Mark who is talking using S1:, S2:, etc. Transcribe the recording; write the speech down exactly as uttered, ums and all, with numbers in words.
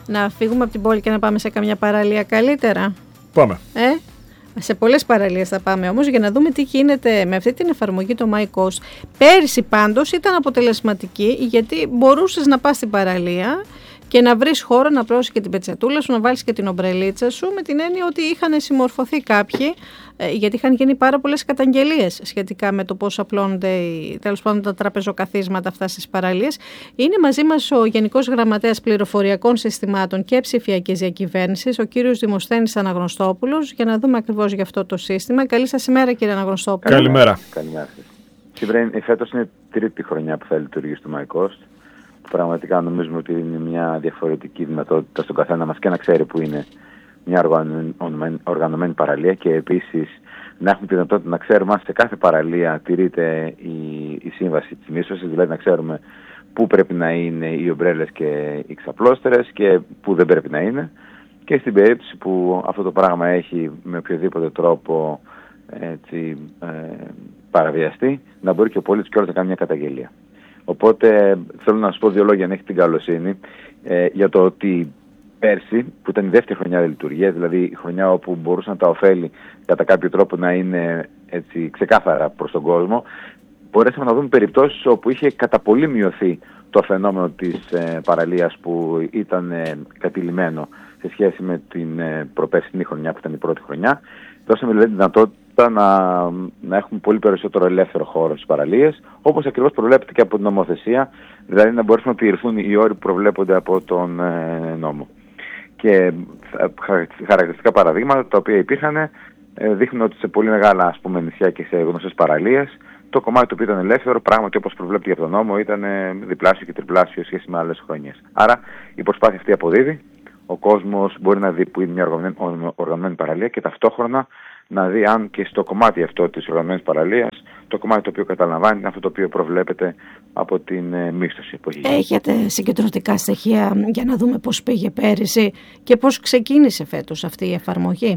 S1: Να φύγουμε από την πόλη και να πάμε σε καμιά παραλία καλύτερα.
S2: Πάμε.
S1: Ε? Σε πολλές παραλίες θα πάμε όμως για να δούμε τι γίνεται με αυτή την εφαρμογή το MyCoast. Πέρυσι πάντως ήταν αποτελεσματική γιατί μπορούσες να πας στην παραλία και να βρεις χώρο να πλώσεις και την πετσετούλα σου, να βάλεις και την ομπρελίτσα σου, με την έννοια ότι είχαν συμμορφωθεί κάποιοι, γιατί είχαν γίνει πάρα πολλές καταγγελίες σχετικά με το πώς απλώνονται τέλος πάντων τα τραπεζοκαθίσματα αυτά στις παραλίες. Είναι μαζί μας ο Γενικός Γραμματέας Πληροφοριακών Συστημάτων και Ψηφιακής Διακυβέρνησης, ο κύριος Δημοσθένης Αναγνωστόπουλος, για να δούμε ακριβώς για αυτό το σύστημα. Καλή σας ημέρα, κύριε Αναγνωστόπουλο.
S2: Καλημέρα.
S3: Καλημέρα. Σήμερα, φέτος είναι τρίτη χρονιά που θα λειτουργήσει το MyCoast. Πραγματικά νομίζουμε ότι είναι μια διαφορετική δυνατότητα στον καθένα μας και να ξέρει που είναι μια οργανωμένη παραλία και επίσης να έχουμε τη δυνατότητα να ξέρουμε αν σε κάθε παραλία τηρείται η, η σύμβαση της μίσθωσης, δηλαδή να ξέρουμε πού πρέπει να είναι οι ομπρέλες και οι ξαπλώστερες και πού δεν πρέπει να είναι, και στην περίπτωση που αυτό το πράγμα έχει με οποιοδήποτε τρόπο έτσι, ε, παραβιαστεί, να μπορεί και ο πολίτης κιόλας να κάνει μια καταγγελία. Οπότε θέλω να σας πω δύο λόγια, αν έχει την καλοσύνη, ε, για το ότι πέρσι, που ήταν η δεύτερη χρονιά λειτουργίας, δηλαδή η χρονιά όπου μπορούσαν τα ωφέλη κατά κάποιο τρόπο να είναι έτσι, ξεκάθαρα προς τον κόσμο, μπορέσαμε να δούμε περιπτώσεις όπου είχε κατά πολύ μειωθεί το φαινόμενο της ε, παραλίας που ήταν ε, κατηλημμένο σε σχέση με την ε, προπέρσινη χρονιά που ήταν η πρώτη χρονιά. Δώσαμε δηλαδή τη δυνατότητα να, να έχουμε πολύ περισσότερο ελεύθερο χώρο στις παραλίες, όπως ακριβώς προβλέπεται και από την νομοθεσία, δηλαδή να μπορέσουν να τηρηθούν οι όροι που προβλέπονται από τον ε, νόμο. Και χαρακτηριστικά παραδείγματα τα οποία υπήρχαν ε, δείχνουν ότι σε πολύ μεγάλα, ας πούμε, νησιά και σε γνωστές παραλίες το κομμάτι το οποίο ήταν ελεύθερο, πράγματι όπως προβλέπεται για τον νόμο, ήταν ε, διπλάσιο και τριπλάσιο σχέση με άλλες χρονιές. Άρα η προσπάθεια αυτή αποδίδει. Ο κόσμος μπορεί να δει που είναι μια οργανωμένη παραλία και ταυτόχρονα να δει αν και στο κομμάτι αυτό της οργανωμένης παραλίας, το κομμάτι το οποίο καταλαμβάνει είναι αυτό το οποίο προβλέπεται από την ε, μίσθωση που έχει.
S1: Έχετε συγκεντρωτικά στοιχεία για να δούμε πώς πήγε πέρυσι και πώς ξεκίνησε φέτος αυτή η εφαρμογή?